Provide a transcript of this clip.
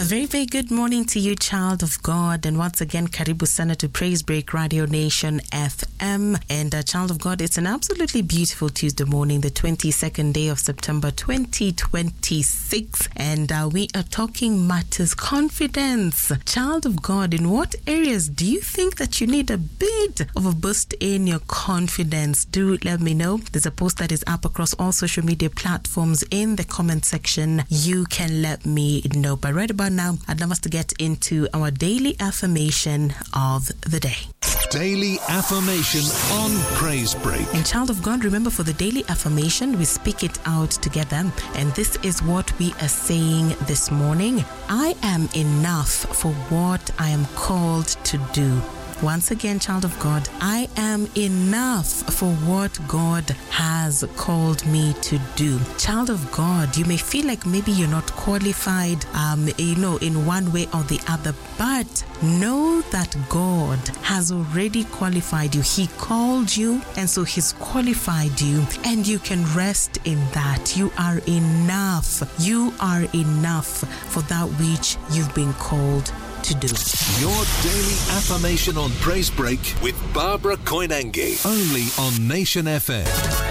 very, very good morning to you, child of God. And once again, Karibu Sana to Praise Break Radio Nation FM. And child of God, it's an absolutely beautiful Tuesday morning, the 22nd day of September 2026. And we are talking matters confidence. Child of God, in what areas do you think that you need a bit of a boost in your confidence? Do let me know. There's a post that is up across all social media platforms. In the comment section, you can let me know. But right about now, I'd love us to get into our daily affirmation of the day. Daily affirmation on Praise Break. And child of God, remember, for the daily affirmation, we speak it out together. And this is what we are saying this morning. I am enough for what I am called to do. Once again, child of God, I am enough for what God has called me to do. Child of God, you may feel like maybe you're not qualified, in one way or the other, but know that God has already qualified you. He called you, and so He's qualified you, and you can rest in that. You are enough. You are enough for that which you've been called to do. Your daily affirmation on Praise Break with Barbara Koinange. Only on Nation FM.